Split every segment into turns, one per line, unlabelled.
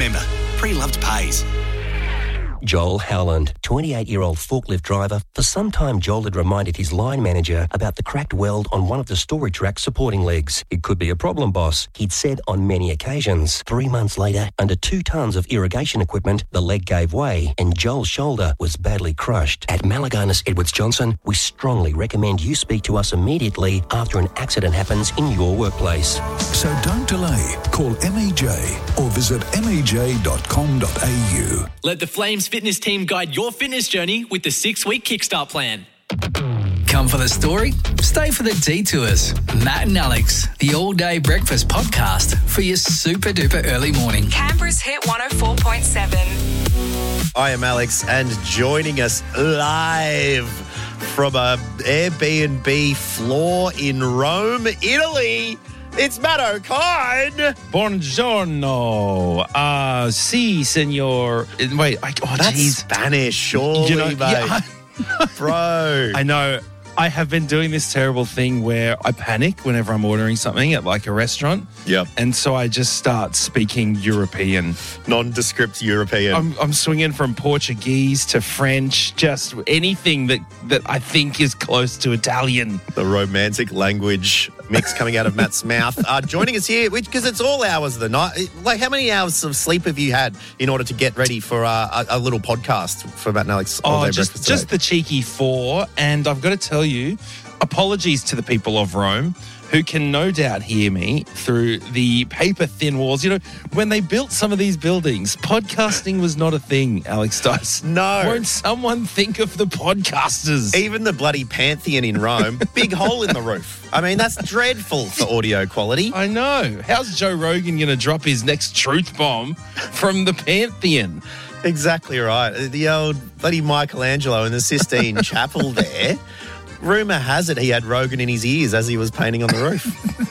Remember, pre-loved pays.
Joel Howland, 28-year-old forklift driver. For some time, Joel had reminded his line manager about the cracked weld on one of the storage rack supporting legs. It could be a problem, boss, he'd said on many occasions. 3 months later, under 2 tons of irrigation equipment, the leg gave way and Joel's shoulder was badly crushed. At Malaganas Edwards Johnson, we strongly recommend you speak to us immediately after an accident happens in your workplace.
So don't delay. Call MAJ or visit maj.com.au.
Let the Flames fitness team guide your fitness journey with the 6-week Kickstart plan.
Come for the story, stay for the detours. Matt and Alex, the all-day breakfast podcast for your super-duper early morning.
Canberra's Hit 104.7.
I am Alex, and joining us live from a Airbnb floor in Rome, Italy, it's Matt O'Kine.
Buongiorno. Si, senor. Wait,
That's
geez.
Spanish, surely, mate.
Yeah,
Bro.
I know. I have been doing this terrible thing where I panic whenever I'm ordering something at like a restaurant.
Yep.
And so I just start speaking European.
Nondescript European.
I'm swinging from Portuguese to French, just anything that I think is close to Italian.
The romantic language mix coming out of Matt's mouth. Joining us here, because it's all hours of the night. Like, how many hours of sleep have you had in order to get ready for a little podcast for Matt and Alex All Day Breakfast
just
today?
the cheeky 4. And I've got to tell you, apologies to the people of Rome who can no doubt hear me through the paper-thin walls. You know, when they built some of these buildings, podcasting was not a thing, Alex Dice.
No.
Won't someone think of the podcasters?
Even the bloody Pantheon in Rome, big hole in the roof. I mean, that's dreadful for audio quality.
I know. How's Joe Rogan going to drop his next truth bomb from the Pantheon?
Exactly right. The old bloody Michelangelo in the Sistine Chapel there. Rumour has it he had Rogan in his ears as he was painting on the roof.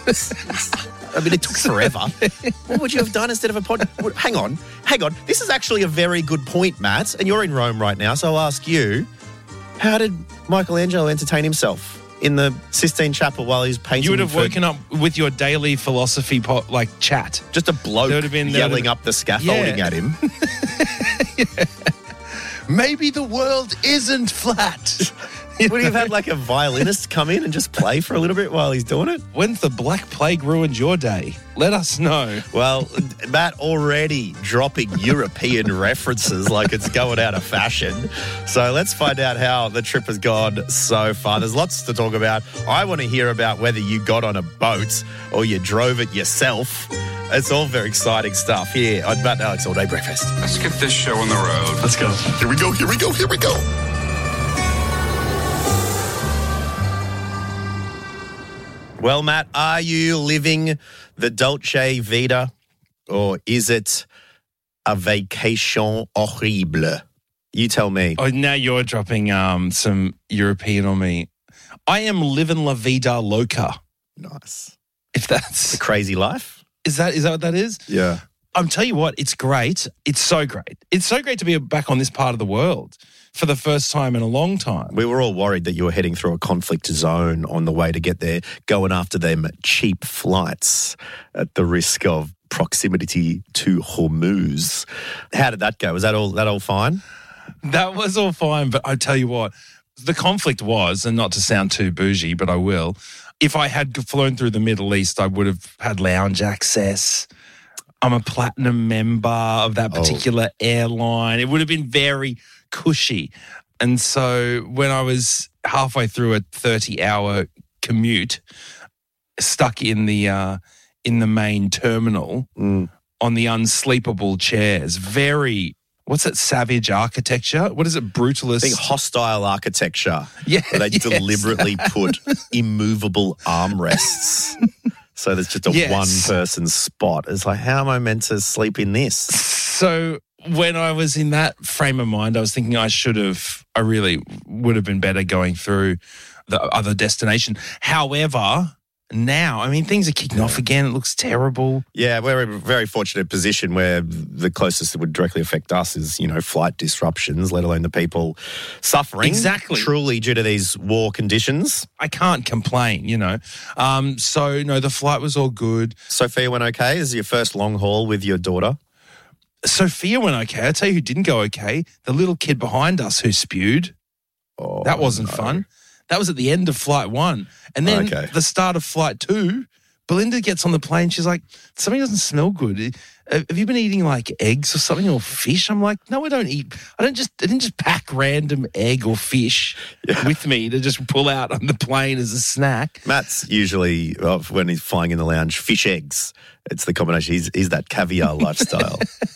I mean, it took forever. What would you have done instead of a pod? Hang on. This is actually a very good point, Matt, and you're in Rome right now, so I'll ask you, how did Michelangelo entertain himself in the Sistine Chapel while he's painting?
You would have woken up with your daily philosophy chat.
Just a bloke yelling up the scaffolding at him.
Yeah. Maybe the world isn't flat.
Would he have had like a violinist come in and just play for a little bit while he's doing it?
When's the Black Plague ruined your day? Let us know.
Well, Matt already dropping European references like it's going out of fashion. So let's find out how the trip has gone so far. There's lots to talk about. I want to hear about whether you got on a boat or you drove it yourself. It's all very exciting stuff here on Matt and Alex All Day Breakfast.
Let's get this show on the road.
Let's go. Here we go. Well, Matt, are you living the Dolce Vita or is it a vacation horrible? You tell me.
Oh, now you're dropping some European on me. I am living La Vida Loca.
Nice.
If that's...
The crazy life?
Is that what that is?
Yeah.
I'm tell you what, it's great. It's so great. It's so great to be back on this part of the world for the first time in a long time.
We were all worried that you were heading through a conflict zone on the way to get there, going after them cheap flights at the risk of proximity to Hormuz. How did that go? Was that all fine?
That was all fine, but I tell you what, the conflict was, and not to sound too bougie, but I will, if I had flown through the Middle East, I would have had lounge access. I'm a platinum member of that particular airline. It would have been very cushy. And so when I was halfway through a 30-hour commute, stuck in the main terminal on the unsleepable chairs, very... What's that savage architecture? What is it? Brutalist?
I think hostile architecture.
Yeah.
Where they deliberately put immovable armrests. So there's just a one-person spot. It's like, how am I meant to sleep in this?
So when I was in that frame of mind, I was thinking I really would have been better going through the other destination. However... Now, I mean, things are kicking off again. It looks terrible.
Yeah, we're in a very fortunate position where the closest that would directly affect us is, flight disruptions, let alone the people suffering.
Exactly.
Truly due to these war conditions.
I can't complain, So, no, the flight was all good.
Sophia went okay? Is it your first long haul with your daughter?
Sophia went okay. I'll tell you who didn't go okay. The little kid behind us who spewed.
Oh,
that wasn't fun. That was at the end of flight 1. And then the start of flight 2, Belinda gets on the plane. She's like, something doesn't smell good. Have you been eating like eggs or something or fish? I'm like, no, I don't eat. I didn't just pack random egg or fish with me to just pull out on the plane as a snack.
Matt's usually, when he's flying in the lounge, fish eggs. It's the combination. He's that caviar lifestyle.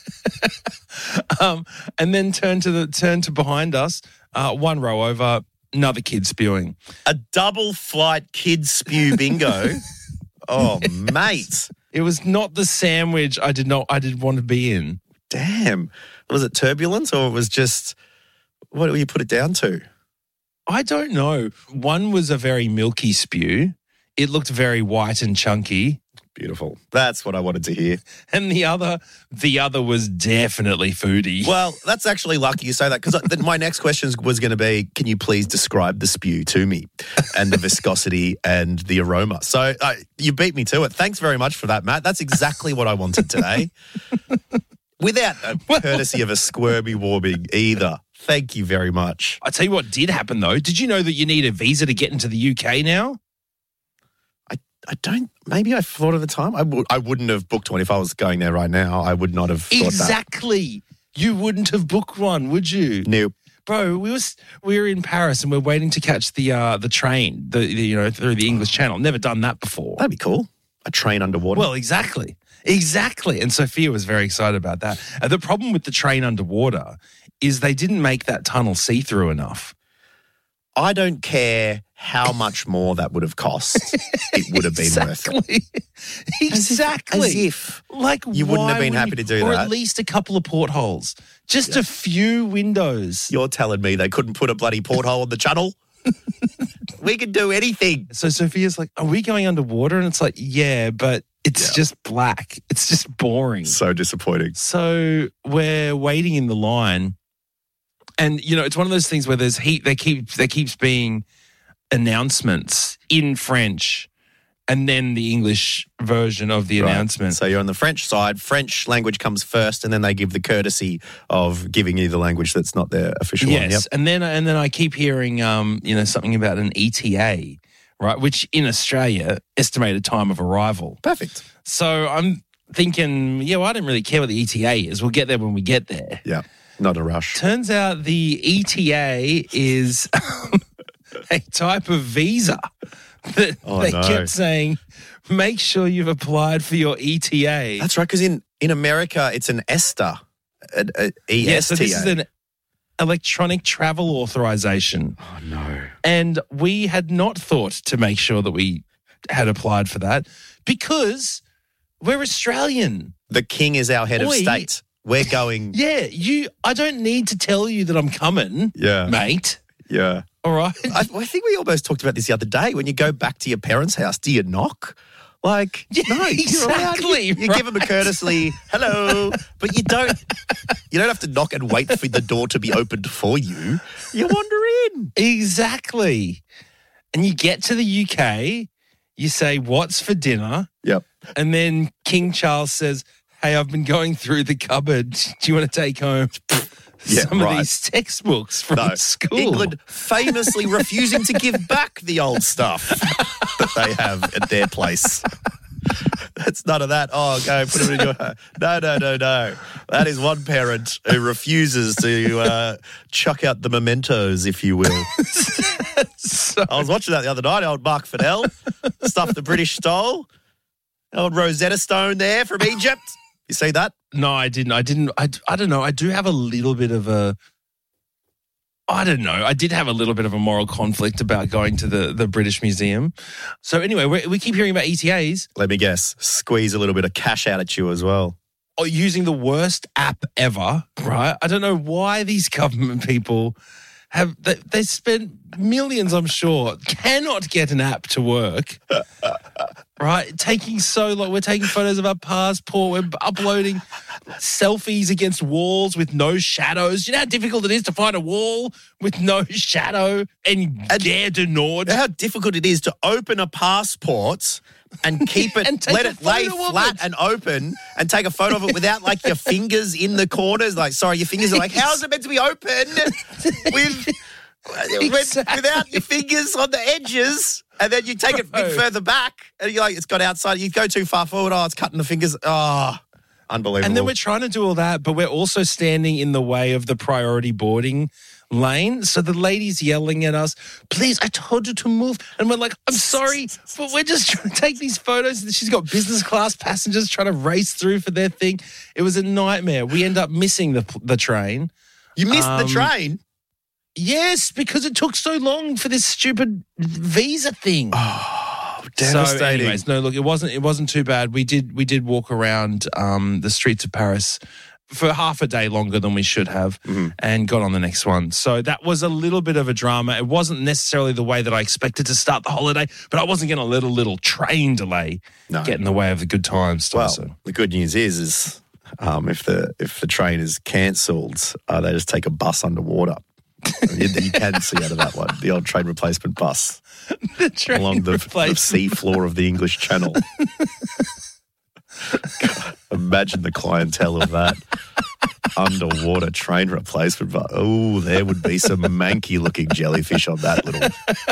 And then turn to behind us, 1 row over, another kid spewing.
A double flight kid spew bingo. Oh, mate.
It was not the sandwich I did want to be in.
Damn. Was it turbulence or it was just, what do you put it down to?
I don't know. One was a very milky spew. It looked very white and chunky.
Beautiful. That's what I wanted to hear.
And the other was definitely foodie.
Well, that's actually lucky you say that because my next question was going to be, can you please describe the spew to me and the viscosity and the aroma? So you beat me to it. Thanks very much for that, Matt. That's exactly what I wanted today. Without a courtesy of a squirmy warming either. Thank you very much.
I tell you what did happen though. Did you know that you need a visa to get into the UK now?
I don't, maybe I thought at the time. I wouldn't have booked one if I was going there right now. I would not have thought that.
Exactly. You wouldn't have booked one, would you?
Nope.
Bro, we were in Paris and we're waiting to catch the train, through the English Channel. Never done that before.
That'd be cool. A train underwater.
Well, exactly. And Sophia was very excited about that. The problem with the train underwater is they didn't make that tunnel see-through enough.
I don't care how much more that would have cost. It would have been worth it.
Exactly.
As if
like
you wouldn't have been happy to do that.
Or at least a couple of portholes. Just a few windows.
You're telling me they couldn't put a bloody porthole in the channel? We can do anything.
So Sophia's like, are we going underwater? And it's like, yeah, but it's just black. It's just boring.
So disappointing.
So we're waiting in the line. And, it's one of those things where there's heat. There keeps being announcements in French and then the English version of the announcement.
So you're on the French side. French language comes first and then they give the courtesy of giving you the language that's not their official one.
Yes, and then I keep hearing, something about an ETA, right, which in Australia, estimated time of arrival.
Perfect.
So I'm thinking, I don't really care what the ETA is. We'll get there when we get there.
Yeah. Not a rush.
Turns out the ETA is a type of visa that they kept saying, make sure you've applied for your ETA.
That's right, because in America, it's an ESTA, ESTA.
Yeah, so this is an electronic travel authorization.
Oh, no.
And we had not thought to make sure that we had applied for that because we're Australian.
The king is our head of state. We're going.
Yeah, I don't need to tell you that I'm coming, mate.
Yeah.
All right.
I think we almost talked about this the other day. When you go back to your parents' house, do you knock? Like, no,
exactly.
You give them a courtesy, hello, but you don't have to knock and wait for the door to be opened for you. You wander in.
Exactly. And you get to the UK, you say, what's for dinner?
Yep.
And then King Charles says, hey, I've been going through the cupboard. Do you want to take home some of these textbooks from school?
England famously refusing to give back the old stuff that they have at their place. That's none of that. Oh, go put it in your... No. That is one parent who refuses to chuck out the mementos, if you will. I was watching that the other night, old Mark Fennell, stuff the British stole. Old Rosetta Stone there from Egypt. You see that?
No, I didn't. I don't know. I do have a little bit of a... I don't know. I did have a little bit of a moral conflict about going to the British Museum. So anyway, we keep hearing about ETAs.
Let me guess. Squeeze a little bit of cash out at you as well.
Oh, using the worst app ever, right? I don't know why these government people have... They spent millions, I'm sure, cannot get an app to work. Right, taking so long. We're taking photos of our passport. We're uploading selfies against walls with no shadows. You know how difficult it is to find a wall with no shadow and Gare du Nord?
How difficult it is to open a passport, and keep it,
And take
let
a
it lay
photo of
flat
it.
and open and take a photo of it without like your fingers in the corners. Like, sorry, your fingers are like, how is it meant to be open without your fingers on the edges? And then you take it a bit further back and you're like, it's got outside. You go too far forward. Oh, it's cutting the fingers. Oh, unbelievable.
And then we're trying to do all that, but we're also standing in the way of the priority boarding lane. So the lady's yelling at us, please, I told you to move. And we're like, I'm sorry, but we're just trying to take these photos. And she's got business class passengers trying to race through for their thing. It was a nightmare. We end up missing the train.
You missed the train?
Yes, because it took so long for this stupid visa thing.
Devastating.
So anyways, no, look, it wasn't too bad. We did walk around the streets of Paris for half a day longer than we should have and got on the next one. So that was a little bit of a drama. It wasn't necessarily the way that I expected to start the holiday, but I wasn't going to let a little train delay get in the way of the good times.
Well,
So.
the good news is if the train is cancelled, they just take a bus underwater. You can see out of that one, the old train replacement bus
The train
along the
replacement.
sea floor of the English Channel. Imagine the clientele of that underwater train replacement bus. Oh, there would be some manky looking jellyfish on that little